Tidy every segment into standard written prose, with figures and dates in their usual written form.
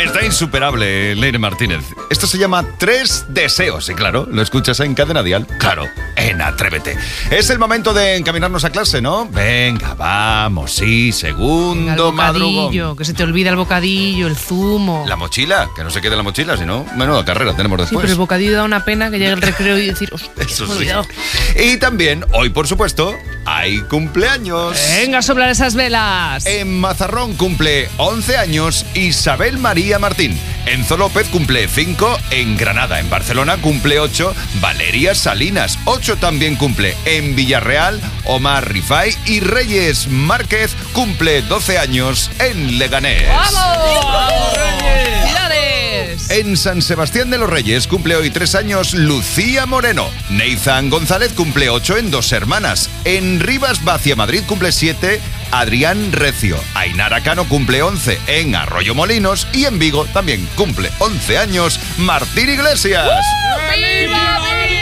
Está insuperable, Leire Martínez. Esto se llama 3 deseos. Y claro, lo escuchas en Cadena Dial. Claro, en Atrévete. Es el momento de encaminarnos a clase, ¿no? Venga, vamos, sí, segundo madrugón. Que se te olvida el bocadillo, el zumo. La mochila, que no se quede la mochila, si no, menuda carrera tenemos después. Sí, pero el bocadillo da una pena que llegue el recreo y decir, hostia, eso me he sí. olvidado. Y también, hoy por supuesto, hay cumpleaños. Venga a soplar esas velas. En Mazarrón cumple 11 años Isabel María Martín. Enzo López cumple 5. En Granada, en Barcelona, cumple 8. Valeria Salinas, 8 también cumple. En Villarreal, Omar Rifai. Y Reyes Márquez cumple 12 años en Leganés. ¡Vamos! ¡Felicidades! En San Sebastián de los Reyes cumple hoy 3 años Lucía Moreno. Neizan González cumple 8 en Dos Hermanas. En Rivas Vacia Madrid cumple 7 Adrián Recio. Ainara Cano cumple 11 en Arroyo Molinos. Y en Vigo también cumple 11 años Martín Iglesias. ¡Viva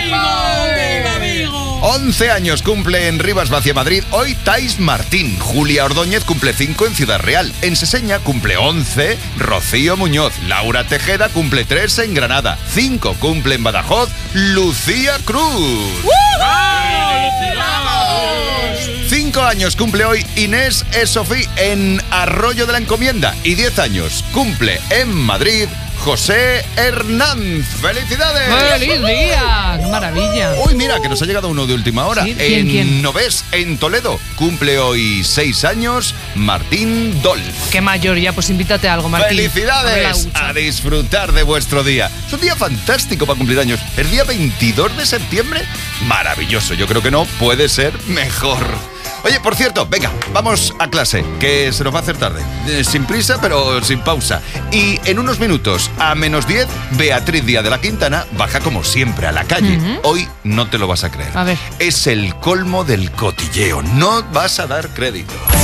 Vigo! 11 años cumple en Rivas Vacia Madrid hoy Tais Martín. Julia Ordóñez cumple 5 en Ciudad Real. En Seseña cumple 11 Rocío Muñoz. Laura Tejeda cumple 3 en Granada. 5 cumple en Badajoz Lucía Cruz. 5 años cumple hoy Inés Esofí en Arroyo de la Encomienda. Y 10 años cumple en Madrid José Hernán. ¡Felicidades! ¡Feliz día! ¡Qué maravilla! Uy, mira, que nos ha llegado uno de última hora. ¿Sí? ¿Quién? Novés, en Toledo, cumple hoy 6 años Martín Dolz. ¡Qué mayor ya! Pues invítate a algo, Martín. ¡Felicidades! A disfrutar de vuestro día. Es un día fantástico para cumplir años. El día 22 de septiembre, maravilloso. Yo creo que no puede ser mejor. Oye, por cierto, venga, vamos a clase, que se nos va a hacer tarde. Sin prisa, pero sin pausa. Y en unos minutos, a -10, Beatriz Díaz de la Quintana baja como siempre a la calle. Hoy no te lo vas a creer. A ver. Es el colmo del cotilleo. No vas a dar crédito.